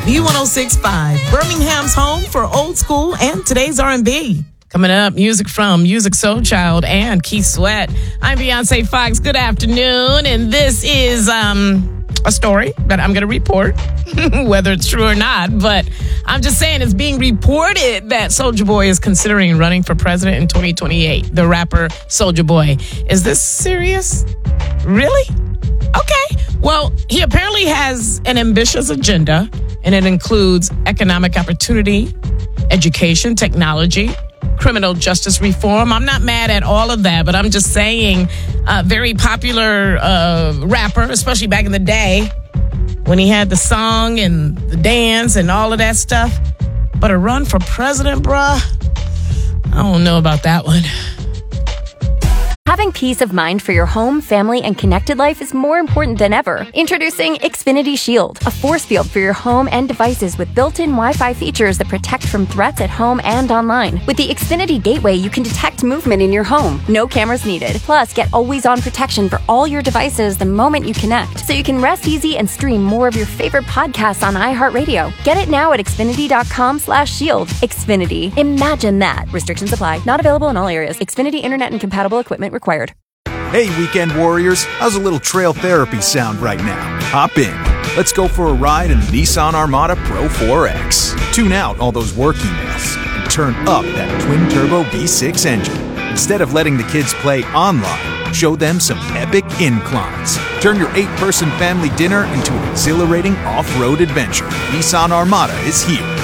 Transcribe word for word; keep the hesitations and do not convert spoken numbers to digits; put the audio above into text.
B one oh six point five, Birmingham's home for old school and today's R and B. Coming up, music from Musiq Soulchild and Keith Sweat. I'm Beyonce Fox. Good afternoon. And this is um, a story that I'm going to report, whether it's true or not. But I'm just saying it's being reported that Soulja Boy is considering running for president in twenty twenty-eight. The rapper Soulja Boy. Is this serious? Really? Okay. Well, he apparently has an ambitious agenda, and it includes economic opportunity, education, technology, criminal justice reform. I'm not mad at all of that, but I'm just saying a very popular uh, rapper, especially back in the day when he had the song and the dance and all of that stuff. But a run for president, bruh, I don't know about that one. Having peace of mind for your home, family, and connected life is more important than ever. Introducing Xfinity Shield, a force field for your home and devices with built-in Wi-Fi features that protect from threats at home and online. With the Xfinity Gateway, you can detect movement in your home. No cameras needed. Plus, get always-on protection for all your devices the moment you connect, so you can rest easy and stream more of your favorite podcasts on iHeartRadio. Get it now at Xfinity.com slash shield. Xfinity. Imagine that. Restrictions apply. Not available in all areas. Xfinity Internet and compatible equipment required. Hey, weekend warriors, how's a little trail therapy sound right now? Hop in. Let's go for a ride in the Nissan Armada Pro four X. Tune out all those work emails and turn up that twin-turbo V six engine. Instead of letting the kids play online, show them some epic inclines. Turn your eight-person family dinner into an exhilarating off-road adventure. Nissan Armada is here.